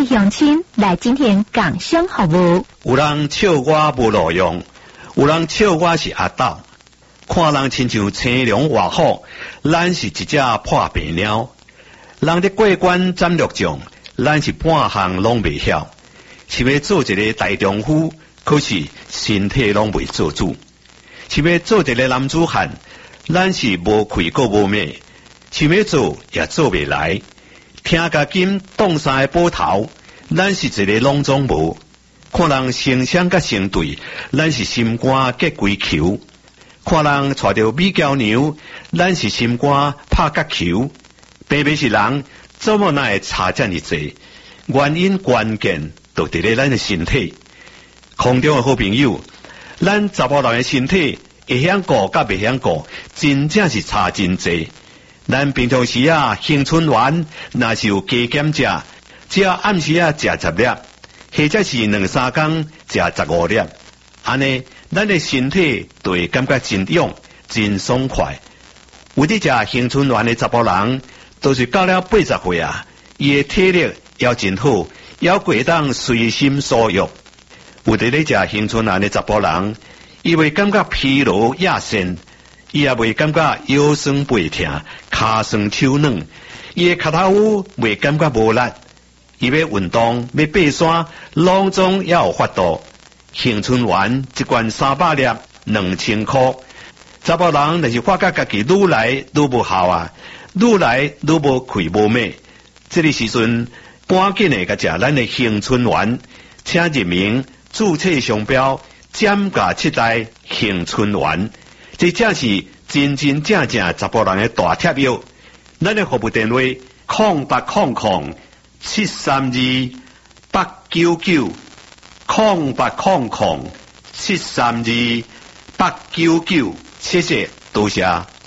乡亲来今天共享服务。 有人笑我无路用，有人笑我是阿斗。看人亲像青龙活虎，咱是一只破病鸟。人伫过关斩六将，咱是半项拢未晓。是要做一个大丈夫，可是身体拢未做主。是要做一个男子汉，咱是无气个无命。想要做也做未来。听甲金冻山的宝头，咱是一个拢总无。看人成双甲成对，咱是心肝结龟球。看人带着美娇娘，咱是心肝拍角球。偏偏是人，怎么那会差这么济？原因关键就伫咧咱的身体。空中的好朋友，咱查甫人的身体会晓顾甲袂晓顾，真正是差真济。咱平常时青春丸若是有加减食，只要暗时食10粒，或者是2-3天食15粒，安尼咱的身体就会感觉真勇、真爽快。有伫食青春丸的查甫人，都是到了80岁伊的体力也真好，也会当随心所欲。有伫咧食青春丸的查甫人，伊会感觉疲劳亚身。伊也袂感觉腰酸背痛、骹酸手软，伊的脚头袂感觉无力。伊要运动、要爬山，拢总也有法度。青春丸一罐300粒，2000块。查甫人若是发觉家己愈来愈无效愈来愈无气无美，这个时阵赶紧的甲食咱的青春丸，请入名注册商标减价7代青春丸。这正是真真正正查甫人的大贴药。咱的服务电话：0800-732-899，0800-732-899，谢谢，多谢。